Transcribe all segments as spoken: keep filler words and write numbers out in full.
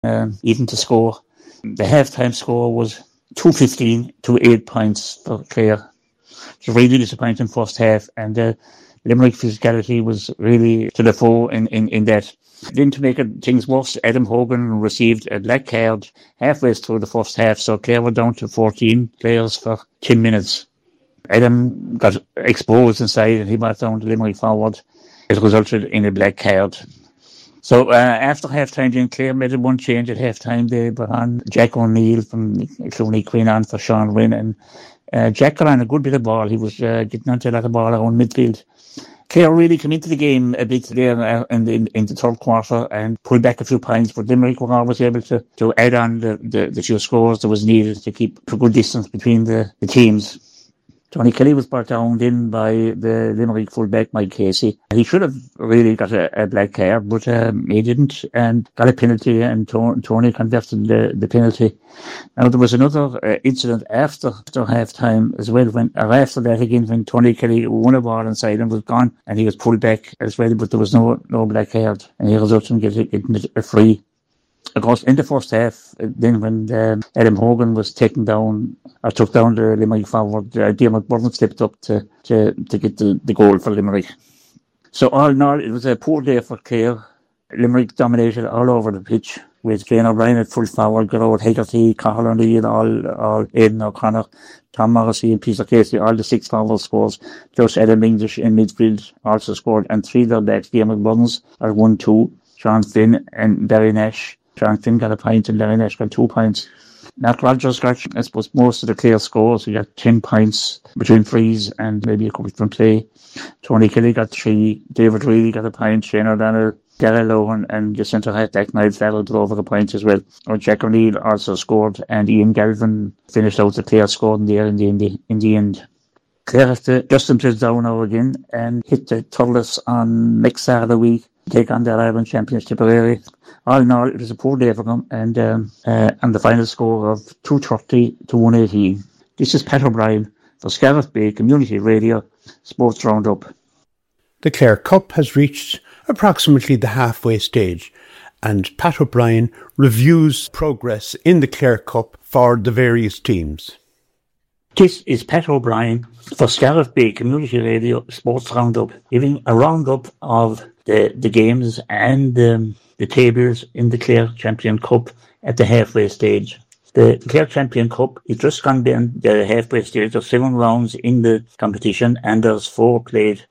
um, even to score. The half-time score was two fifteen to eight points for Clare. It was really disappointing first half, and uh, Limerick physicality was really to the fore in, in, in that. Then to make it, things worse, Adam Hogan received a black card halfway through the first half, so Clare were down to fourteen players for ten minutes. Adam got exposed inside and he brought down the Limerick forward. It resulted in a black card. So uh, after half-time, then Clare made one change at half-time. They brought on Jack O'Neill from Clooney Quinn on for Sean Wynn, and uh, Jack got on a good bit of ball. He was uh, getting onto a lot of ball around midfield. Clare really came into the game a bit there uh, in, the, in the third quarter and pulled back a few points, but Limerick were always able to, to add on the, the, the few scores that was needed to keep a good distance between the, the teams. Tony Kelly was brought down then by the Limerick fullback, Mike Casey. He should have really got a, a black card, but um, he didn't, and got a penalty, and to- Tony converted the, the penalty. Now, there was another uh, incident after, after half-time as well, when, or after that again, when Tony Kelly won a ball inside and was gone, and he was pulled back as well, but there was no no black card, and he resulted in getting, getting a free. Of course, in the first half, then when um, Adam Hogan was taken down, or took down the Limerick forward, uh, Diarmuid Byrne stepped up to, to, to get the, the goal for Limerick. So all in all, it was a poor day for Clare. Limerick dominated all over the pitch, with Shane O'Brien at full forward, Gerard Hegarty, Cathal O'Neill, all, all Aidan O'Connor, Tom Morrissey and Peter Casey, all the six forward scores, plus Adam English in midfield also scored, and three of their backs, Diarmuid Byrne, are one two, Sean Flynn and Barry Nash. Sean Flynn got a point and Larry Nash got two points. Nat Rogers got, I suppose, most of the Clare scores. He got ten points between frees and maybe a couple from play. Tony Kelly got three. David Reilly got a point. Shane O'Donnell, Gary Lohan, and the centre half back Niall Farrell got over a point as well. Or Jack O'Neill also scored, and Ian Galvin finished out the Clare scoring there in the, in the, in the end. Clare have to dust themselves down now again and hit the Thurles on next Saturday week. Take on their Ireland Champions Tipperary. All in all, it was a poor day for them, and um, uh, and the final score of two thirty to one eighteen. This is Pat O'Brien for Scariff Bay Community Radio Sports Roundup. The Clare Cup has reached approximately the halfway stage, and Pat O'Brien reviews progress in the Clare Cup for the various teams. This is Pat O'Brien for Scariff Bay Community Radio Sports Roundup, giving a roundup of the, the games and um, the tables in the Clare Champion Cup at the halfway stage. The Clare Champion Cup is just gone down the halfway stage. There's seven rounds in the competition and there's four played.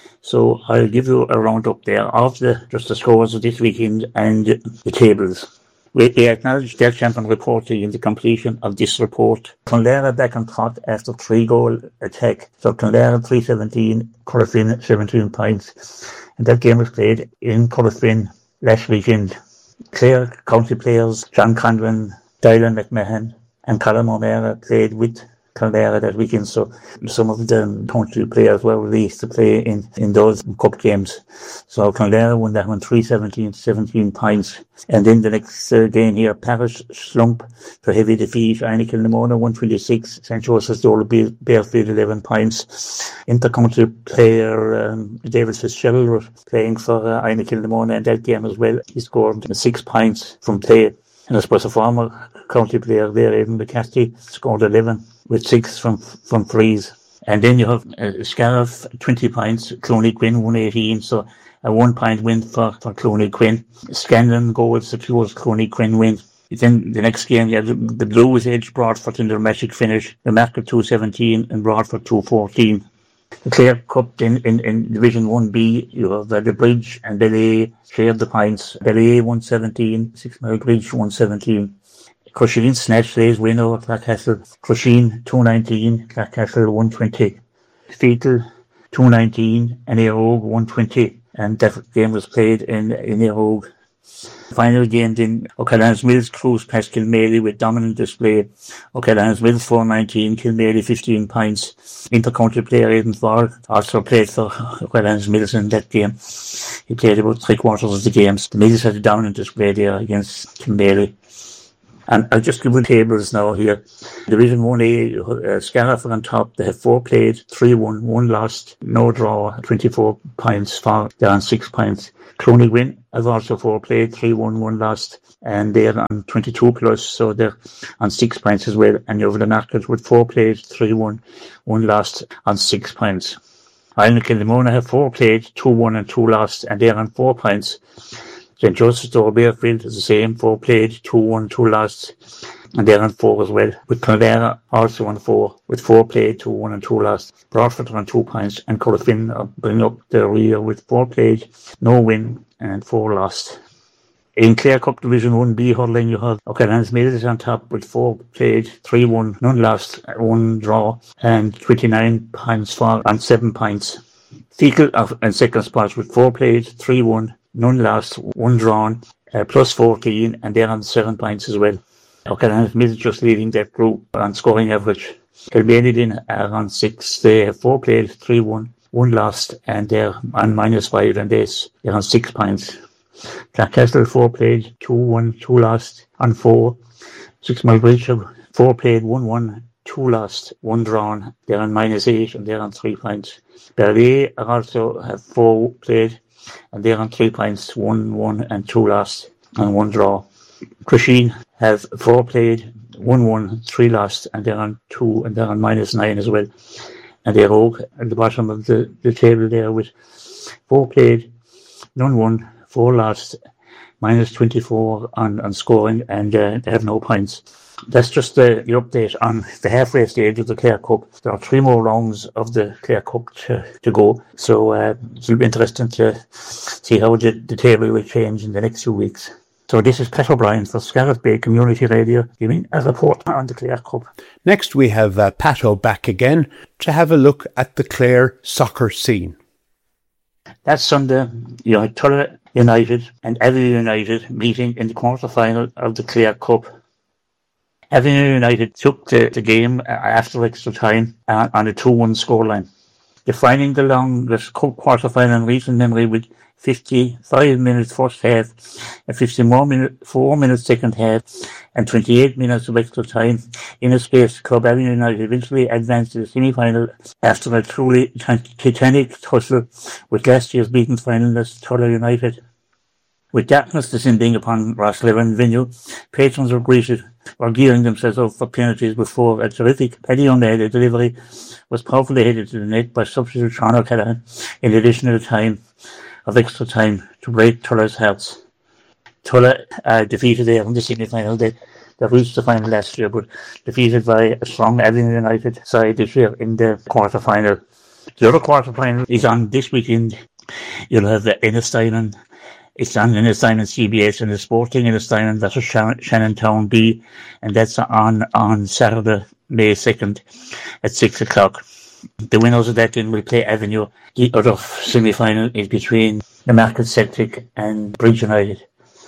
So I'll give you a roundup there of the just the scores of this weekend and the tables. We acknowledge their champion reporting in the completion of this report. Clonlara back on top after three goal attack. So Clonlara three seventeen, Corofin seventeen points. And that game was played in Corofin last weekend. Clare county players, John Conran, Dylan McMahon and Colin O'Mara played with Clonlara that weekend, so some of the country players were released to play in, in those cup games. So Clonlara won that one three seventeen, seventeen points. And then the next uh, game here, Parish slump for heavy defeat, Einekil Nimona one twenty-six, Saint Joseph's Dole Bearfield eleven points. Inter-county player um, David Fitzgerald was playing for uh, Einekil Nimona in that game as well. He scored six points from play. And I suppose a former county player there, Aidan McCarthy, scored eleven with six from from frees. And then you have uh, Scariff, twenty points, Clooney Quinn, one eighteen, so a one point win for, for Clooney Quinn. Scanlon goals secures Clooney Quinn win. Then the next game, you have the, the Blues edge Broadford in their magic finish, the Market two seventeen and Broadford two fourteen. The Clare Cup in, in, in Division one B, you have uh, the Bridge and Ballet shared the points. Ballet one seventeen, Six Mile Bridge one seventeen. Crusheen snatched Lay's win over Clarecastle. Crusheen two nineteen, Clarecastle one twenty. Fetal two nineteen and Airog one twenty. And that game was played in, in Airog. Final game then, O'Callaghan's Mills cruised past Kilmaley with dominant display. O'Callaghan's Mills four nineteen, Kilmaley fifteen points. Inter-county player Aidan Ford also played for O'Callaghan's Mills in that game. He played about three quarters of the games. The Mills had a dominant display there against Kilmaley. And I'll just give you the tables now here. Division one A, uh, Scariff are on top. They have four played, three won, one lost, no draw, twenty-four points for, they're on six points. Cloney Win have also four played, three won, one lost, and they're on twenty-two plus, so they're on six points as well. And over the market with four played, three won, one lost, on six points. Island Kilmona have four played, two won and two lost, and they're on four points. Saint Joseph's Door Bearfield is the same, four played, two won, two lost, and they're on four as well. With Clonera also on four, with four played, two won and two lost. Broadford are on two points, and Corofin are bringing up the rear with four played, no win, and four lost. In Clare Cup Division one B hurling, you have O'Callaghan's Mills on top with four played, three won, none lost, one draw, and twenty-nine points for and seven points. Fecal are in second spot with four played, three won, none lost, one drawn, uh, plus fourteen, and they're on seven points as well. O'Callaghan's Mills just leading that group on scoring average. Kilbenidin are on six, they have four played, three won, one lost, and they're on minus five, and they're on six points. Clarecastle four played, two won, two lost, on four. Six Mile Bridge have four played, one won, two lost, one drawn. They're on minus eight, and they're on three points. Bellevue also have four played, and they're on three points, one won and two lost, and one draw. Crusheen have four played, one won, three lost, and they're on two, and they're on minus nine as well. And they're all at the bottom of the, the table there with four played, none won, four lost, minus twenty-four on, on scoring, and uh, they have no points. That's just the, the update on the halfway stage of the Clare Cup. There are three more rounds of the Clare Cup to, to go, so uh, it'll be interesting to see how the, the table will change in the next few weeks. So this is Pat O'Brien for Scariff Bay Community Radio, giving a report on the Clare Cup. Next we have uh, Pat O back again to have a look at the Clare soccer scene. That Sunday, you had Tulla United and Avenue United meeting in the quarter-final of the Clare Cup. Avenue United took the, the game after extra time uh, on a two one scoreline, defining the longest cup quarter-final in recent memory with fifty-five minutes first half and fifty-four minutes, four minutes second half and twenty-eight minutes of extra time. In a space, Club Avenue United eventually advanced to the semi-final after a truly titanic tussle with last year's beaten finalist Tulla United. With darkness descending upon Rosslevin venue, patrons were greeted, were gearing themselves up for penalties before a terrific Paddy O'Neill delivery was powerfully headed to the net by substitute Sean O'Callaghan in additional time of extra time to break Tulla's hearts. Tulla uh, defeated there in the semi-final. They, they reached the final last year, but defeated by a strong Avenue United side this year in the quarter-final. The other quarter-final is on this weekend. You'll have the Ennistyne. It's on Ennistyne and C B S and the Sporting Ennistyne versus Shannontown B, and that's on on Saturday, May second at six o'clock. The winners of that then will play Avenue. The other semi-final is between the Market Celtic and Bridge United.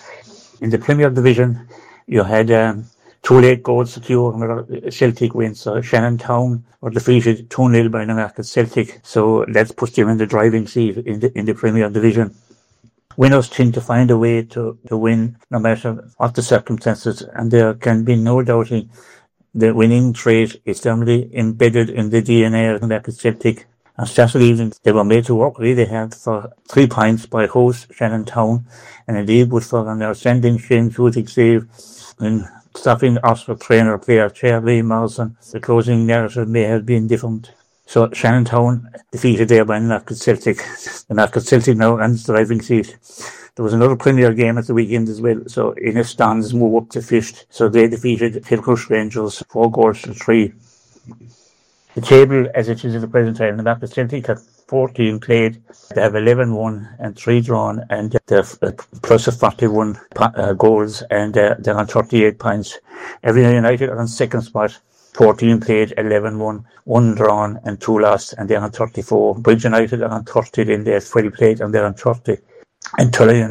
In the Premier Division, you had um, two late goals secured and a Celtic win. So Shannontown were defeated two nil by the Market Celtic. So that puts them in the driving seat in the, in the Premier Division. Winners tend to find a way to, to win no matter what the circumstances, and there can be no doubting the winning trait is firmly embedded in the D N A of the Market Celtic. On Saturday evening, they were made to work really hard for three points by host Shannontown, and indeed with for an outstanding Shane Shooting save in stopping Oxford trainer player Charlie Morrison. The closing narrative may have been different. So Shannontown defeated there by Market Celtic. The Market Celtic now runs the driving seat. There was another Premier game at the weekend as well. So Innistan's move up to fifth. So they defeated Kilcrush Rangers four goals to three. The table as it is at the present time, the Market Celtic have fourteen played. They have eleven won and three drawn, and they have a plus of forty-one uh, goals, and uh, they're on thirty-eight points. Avenue United are on second spot. fourteen played, eleven won, one drawn and two lost, and they're on thirty-four. Bridge United are on thirty, then they have twelve played and they're on thirty. And Tulla United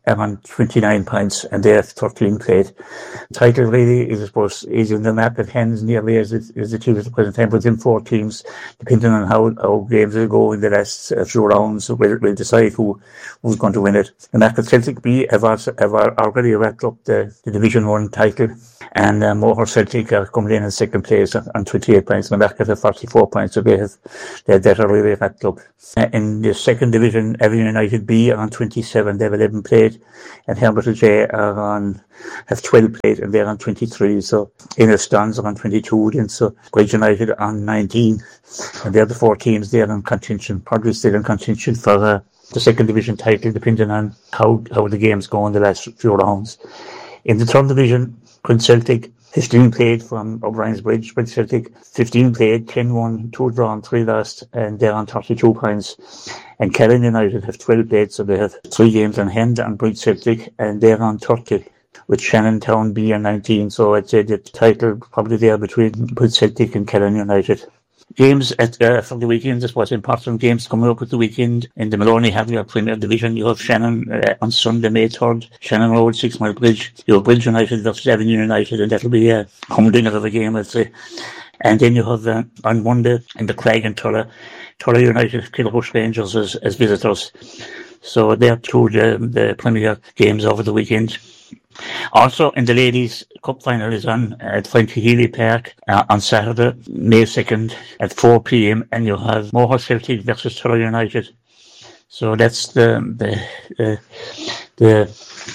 are on twenty-nine points, and they have thirteen played. Title really is, I suppose, easier than that, but hands nearly as it, as it is at the present time within four teams, depending on how, how games will go in the last uh, few rounds, will will decide who who's going to win it. The Macca Celtic B have, also, have already wrapped up the, the Division One title, and uh, Moher Celtic are coming in in second place on, on twenty-eight points. Macca have forty-four points, so they have they're, they're already wrapped up. Uh, in the second division, Everton United B are on twenty-seven, they have eleven played, and Herberton J are on have twelve played, and they're on twenty-three. So Innerstons are on twenty-two, then so Bridge United on nineteen, and they're the four teams there in contention, probably still in contention for uh, the second division title, depending on how how the games go in the last few rounds. In the third division, Prince Celtic fifteen played from O'Brien's Bridge. Prince Celtic fifteen played, ten won, two drawn, three lost, and they're on thirty-two points. And Callan United have twelve played, so they have three games on hand on Prince Celtic, and they're on thirty, with Shannon Town B on nineteen. So I'd say the title probably there between Prince Celtic and Callan United. Games at uh, for the weekend, this was important games coming up at the weekend. In the Maloney Harrier Premier Division, you have Shannon uh, on Sunday, May third, Shannon Road, Six Mile Bridge. You have Bridge United versus Avenue United, and that'll be a humdinger of a game, I'd say. And then you have uh, on Monday in the Craig and Tulla, Tulla United, Kilbush Rangers as, as visitors. So they're two the, the Premier games over the weekend. Also, in the Ladies' Cup final is on at Frankie Healy Park uh, on Saturday, May second at four p.m. and you'll have Moher Celtic versus Tulla United. So that's the the uh, the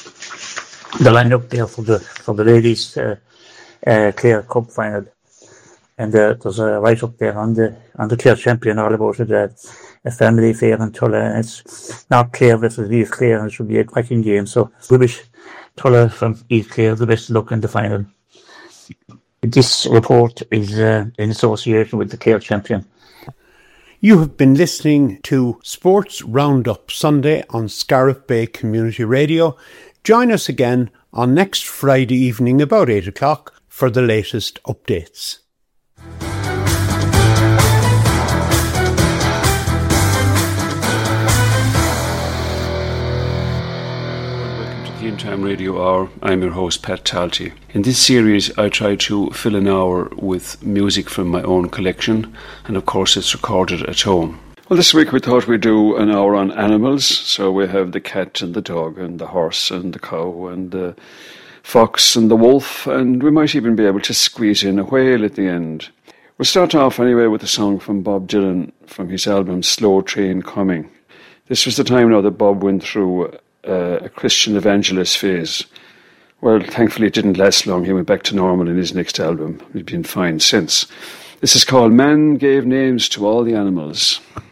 the lineup there for the for the Ladies' uh, uh, Clare Cup final. And uh, there's a write up there on the on the Clare champion all about it. Uh, a family affair in Tulla, and it's not Clare versus East Clare, and it should be a cracking game. So we wish Tulla from East Clare the best of luck in the final. This report is uh, in association with the Clare champion. You have been listening to Sports Roundup Sunday on Scariff Bay Community Radio. Join us again on next Friday evening about eight o'clock for the latest updates. In Time Radio Hour, I'm your host Pat Talty. In this series I try to fill an hour with music from my own collection, and of course it's recorded at home. Well, this week we thought we'd do an hour on animals, so we have the cat and the dog and the horse and the cow and the fox and the wolf, and we might even be able to squeeze in a whale at the end. We'll start off anyway with a song from Bob Dylan from his album Slow Train Coming. This was the time now that Bob went through Uh, a Christian evangelist phase. Well, thankfully it didn't last long. He went back to normal in his next album. He's been fine since. This is called Man Gave Names to All the Animals.